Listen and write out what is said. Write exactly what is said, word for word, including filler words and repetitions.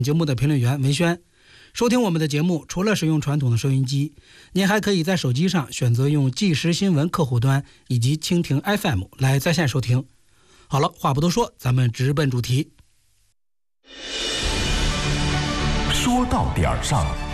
节目的评论员文轩。收听我们的节目，除了使用传统的收音机，您还可以在手机上选择用即时新闻客户端以及蜻蜓 F M 来在线收听。好了，话不多说，咱们直奔主题。 说到点儿上。